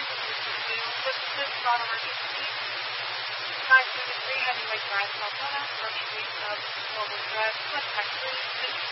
This is not emergency. 573 heavyweight drive, California, approaching of Global Drive, with Texas,